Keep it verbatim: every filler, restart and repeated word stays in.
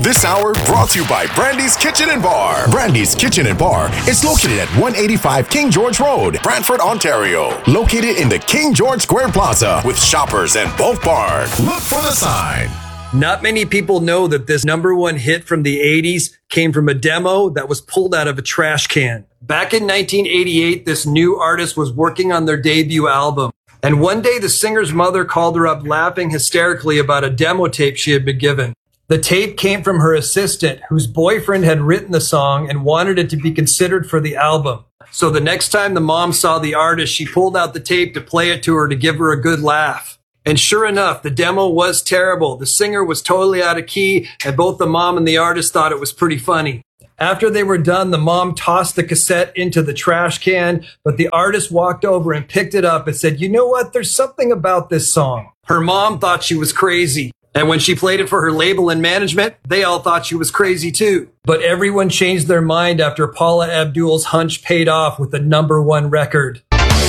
This hour brought to you by Brandy's Kitchen and Bar. Brandy's Kitchen and Bar is located at one eighty-five King George Road, Brantford, Ontario. Located in the King George Square Plaza with Shoppers and Bulk Bar. Look for the sign. Not many people know that this number one hit from the eighties came from a demo that was pulled out of a trash can. Back in nineteen eighty-eight, this new artist was working on their debut album. And one day the singer's mother called her up laughing hysterically about a demo tape she had been given. The tape came from her assistant, whose boyfriend had written the song and wanted it to be considered for the album. So the next time the mom saw the artist, she pulled out the tape to play it to her to give her a good laugh. And sure enough, the demo was terrible. The singer was totally out of key, and both the mom and the artist thought it was pretty funny. After they were done, the mom tossed the cassette into the trash can, but the artist walked over and picked it up and said, "You know what? There's something about this song." Her mom thought she was crazy. And when she played it for her label and management, they all thought she was crazy too. But everyone changed their mind after Paula Abdul's hunch paid off with the number one record.